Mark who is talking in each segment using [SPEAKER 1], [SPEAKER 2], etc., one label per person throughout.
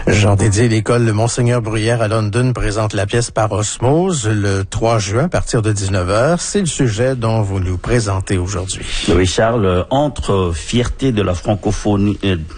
[SPEAKER 1] Jean Dédier, l'école de Monseigneur Bruyère à London présente la pièce Par osmose le 3 juin à partir de 19h. C'est le sujet dont vous nous présentez aujourd'hui.
[SPEAKER 2] Oui, Charles, entre fierté de la francophonie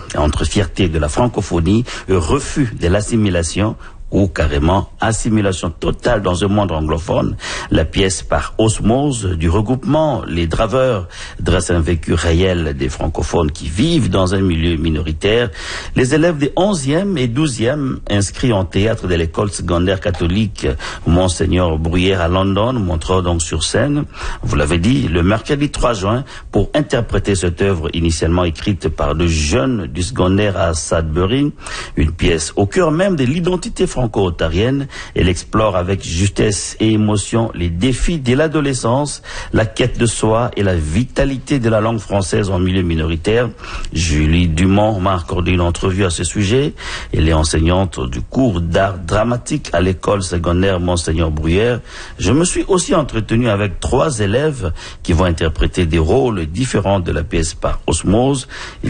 [SPEAKER 2] et refus de l'assimilation, ou carrément assimilation totale dans un monde anglophone, la pièce Par osmose du regroupement Les Draveurs dresse un vécu réel des francophones qui vivent dans un milieu minoritaire. Les élèves des 11e et 12e inscrits en théâtre de l'école secondaire catholique Monseigneur Bruyère à London montreront donc sur scène, vous l'avez dit, le mercredi 3 juin pour interpréter cette œuvre initialement écrite par de jeunes du secondaire à Sudbury, une pièce au cœur même de l'identité franco-ontarienne. Elle explore avec justesse et émotion les défis de l'adolescence, la quête de soi et la vitalité de la langue française en milieu minoritaire. Julie Dumont m'a accordé une entrevue à ce sujet. Elle est enseignante du cours d'art dramatique à l'école secondaire Monseigneur Bruyère. Je me suis aussi entretenu avec 3 élèves qui vont interpréter des rôles différents de la pièce Par osmose.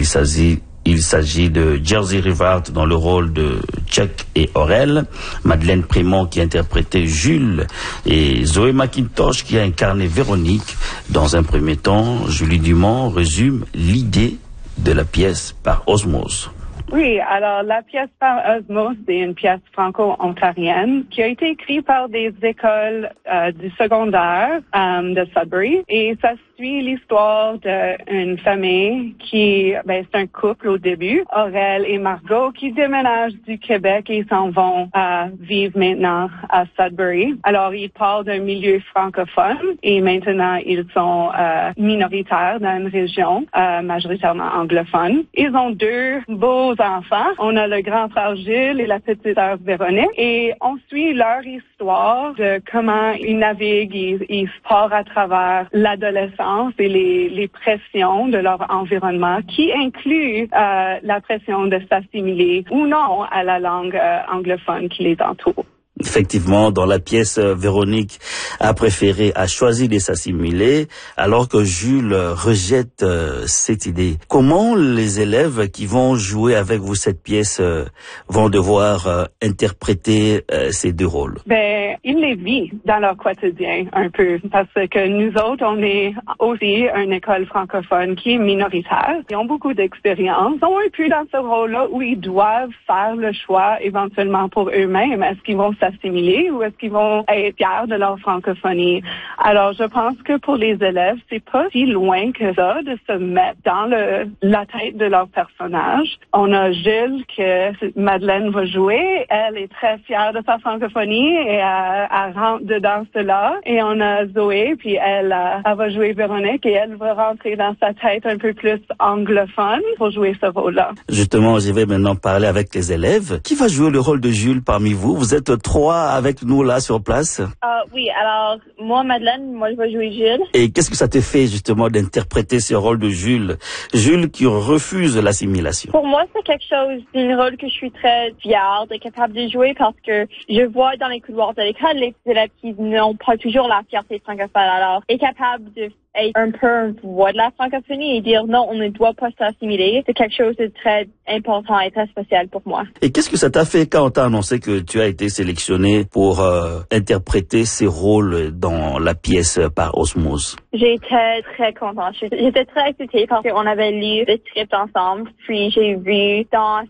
[SPEAKER 2] Il s'agit de Jersey Rivard dans le rôle de Chuck et Aurel, Madeleine Prémont qui interprétait Jules et Zoé McIntosh qui a incarné Véronique. Dans un premier temps, Julie Dumont résume l'idée de la pièce Par osmose.
[SPEAKER 3] Oui, alors la pièce Par osmose, c'est une pièce franco-ontarienne qui a été écrite par des écoles du secondaire de Sudbury et ça suit l'histoire d'une famille qui, c'est un couple au début, Aurel et Margot, qui déménagent du Québec et s'en vont vivre maintenant à Sudbury. Alors ils partent d'un milieu francophone et maintenant ils sont minoritaires dans une région majoritairement anglophone. Ils ont 2 beaux enfants. On a le grand frère Gilles et la petite sœur Véronique et on suit leur histoire de comment ils naviguent, ils partent à travers l'adolescence et les pressions de leur environnement qui inclut la pression de s'assimiler ou non à la langue anglophone qui les entoure.
[SPEAKER 2] Effectivement, dans la pièce, Véronique a choisi de s'assimiler, alors que Jules rejette cette idée. Comment les élèves qui vont jouer avec vous cette pièce vont devoir interpréter ces 2 rôles?
[SPEAKER 3] Ils les vivent dans leur quotidien un peu, parce que nous autres, on est aussi une école francophone qui est minoritaire. Ils ont beaucoup d'expérience. Ils sont un peu dans ce rôle-là où ils doivent faire le choix éventuellement pour eux-mêmes. Est-ce qu'ils vont s'assimiler ou est-ce qu'ils vont être fiers de leur francophonie? Alors, je pense que pour les élèves, c'est pas si loin que ça de se mettre dans la tête de leur personnage. On a Gilles que Madeleine va jouer. Elle est très fière de sa francophonie et elle rentre dedans cela. Et on a Zoé, puis elle va jouer Véronique et elle va rentrer dans sa tête un peu plus anglophone pour jouer ce rôle-là.
[SPEAKER 2] Justement, je vais maintenant parler avec les élèves. Qui va jouer le rôle de Jules parmi vous? Vous êtes 3 avec nous là sur place.
[SPEAKER 4] Oui, alors moi Madeleine, moi je vais jouer Jules.
[SPEAKER 2] Et qu'est-ce que ça te fait justement d'interpréter ce rôle de Jules? Jules qui refuse l'assimilation.
[SPEAKER 4] Pour moi, c'est quelque chose, c'est un rôle que je suis très fière d'être capable de jouer parce que je vois dans les couloirs de l'école les élèves qui n'ont pas toujours la fierté francophone. Alors, être capable de être un peu un voix de la francophonie et dire non, on ne doit pas s'assimiler, c'est quelque chose de très important et très spécial pour moi.
[SPEAKER 2] Et qu'est-ce que ça t'a fait quand on t'a annoncé que tu as été sélectionné pour interpréter ces rôles dans la pièce Par osmose?
[SPEAKER 4] J'étais très contente. J'étais très excitée parce qu'on avait lu le script ensemble. Puis j'ai vu dans